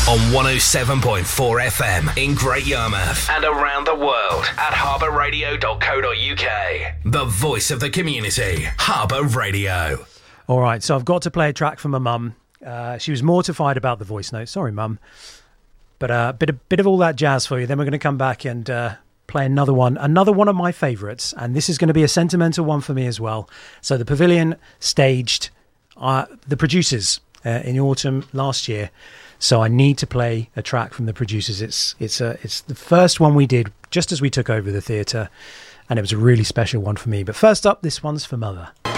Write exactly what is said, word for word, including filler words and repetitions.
on one oh seven point four F M in Great Yarmouth and around the world at harbour radio dot co dot uk. The voice of the community, Harbour Radio. All right, so I've got to play a track for my mum. Uh, she was mortified about the voice note. Sorry, mum. But a uh, bit, of, bit of all that jazz for you. Then we're going to come back and uh, play another one. Another one of my favourites. And this is going to be a sentimental one for me as well. So the Pavilion staged uh, The Producers uh, in autumn last year. So I need to play a track from The Producers. It's, it's, a, it's the first one we did just as we took over the theatre. And it was a really special one for me. But first up, this one's for Mother.